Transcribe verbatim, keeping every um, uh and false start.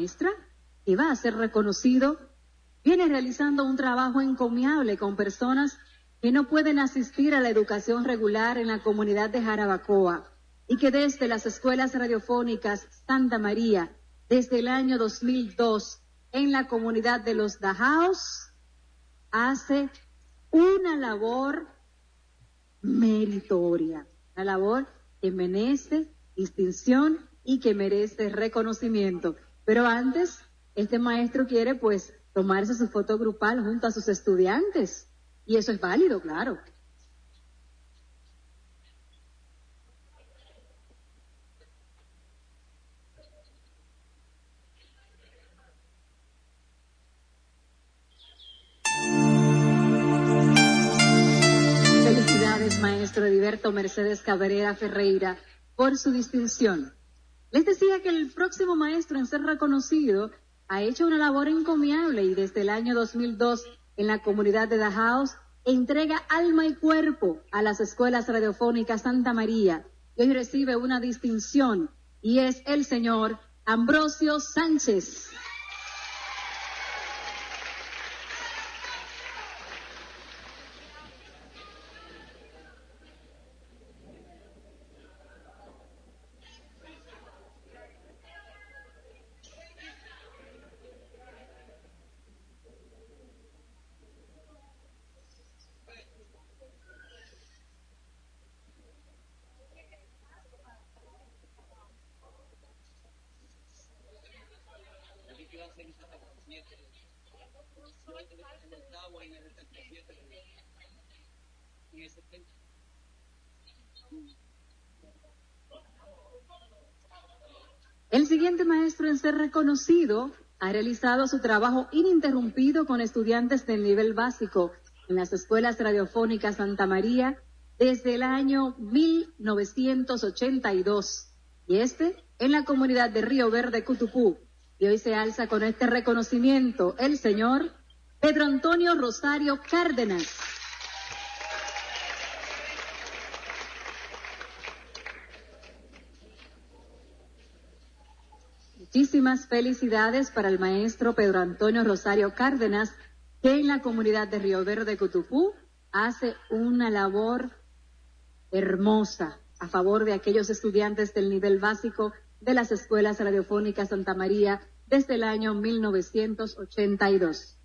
maestra que va a ser reconocido viene realizando un trabajo encomiable con personas que no pueden asistir a la educación regular en la comunidad de Jarabacoa y que desde las escuelas radiofónicas Santa María, desde el año dos mil dos, en la comunidad de Los Dajaos, hace una labor meritoria, una labor que merece distinción y que merece reconocimiento. Pero antes, este maestro quiere pues tomarse su foto grupal junto a sus estudiantes, y eso es válido, claro. Felicidades, maestro Heriberto Mercedes Cabrera Ferreira, por su distinción. Les decía que el próximo maestro en ser reconocido ha hecho una labor encomiable y desde el año dos mil dos en la comunidad de Dajaos entrega alma y cuerpo a las escuelas radiofónicas Santa María y hoy recibe una distinción y es el señor Ambrosio Sánchez. El siguiente maestro en ser reconocido ha realizado su trabajo ininterrumpido con estudiantes del nivel básico en las escuelas radiofónicas Santa María desde el año mil novecientos ochenta y dos y este en la comunidad de Río Verde, Cutupú. Y hoy se alza con este reconocimiento el señor Pedro Antonio Rosario Cárdenas. Muchísimas felicidades para el maestro Pedro Antonio Rosario Cárdenas, que en la comunidad de Río Verde, Cutupú, hace una labor hermosa a favor de aquellos estudiantes del nivel básico de las escuelas radiofónicas Santa María desde el año mil novecientos ochenta y dos.